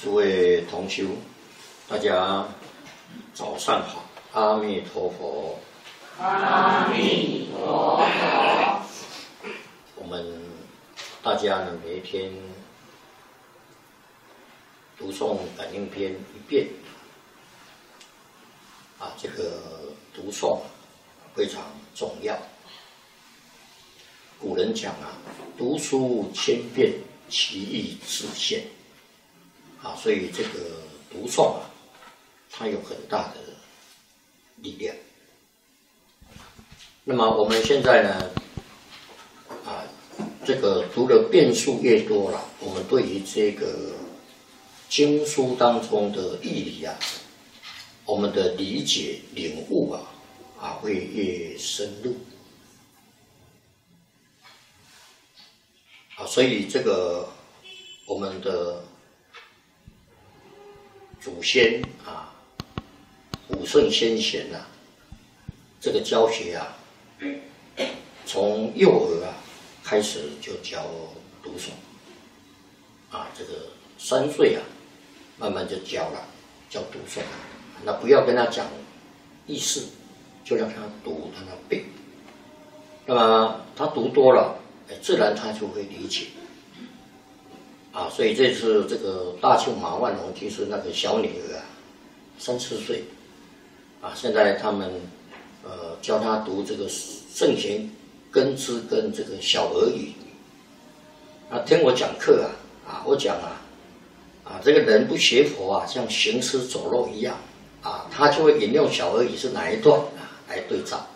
诸位同修，大家早上好，阿弥陀佛。 阿弥陀佛。 我们大家呢，每一天读诵感应篇一遍，这个读诵非常重要。古人讲读书千遍，其义自现。所以这个读诵它有很大的力量。那么我们现在呢，这个读的遍数越多了，我们对于这个经书当中的义理我们的理解领悟会越深入。所以这个我们的祖先古圣先贤这个教学从幼儿开始就教读诵这个3岁慢慢就教了，教读诵。那不要跟他讲意思，就让他读，让他背。那么他读多了，自然他就会理解。所以这次这个大庆马万龙居士那个小女儿3、4岁现在他们教他读这个圣贤根知跟这个小儿语。听我讲课我讲这个人不学佛像行尸走肉一样他就会引用小儿语是哪一段来对照。